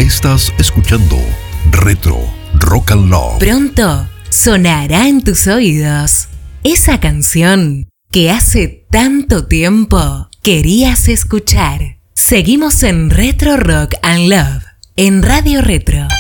Estás escuchando Retro Rock and Love. Pronto sonará en tus oídos esa canción que hace tanto tiempo querías escuchar. Seguimos en Retro Rock and Love, en Radio Retro.